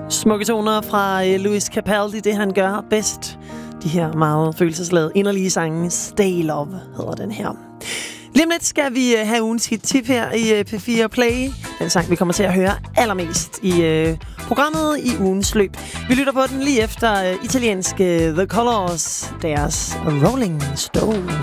Smukke toner fra Louis Capaldi, det han gør bedst. De her meget følelsesladede, inderlige sange. Stay Love hedder den her. Lige om lidt skal vi have ugens hit-tip her i P4 Play. Den sang, vi kommer til at høre allermest i programmet i ugens løb. Vi lytter på den lige efter italienske The Colors, deres Rolling Stone.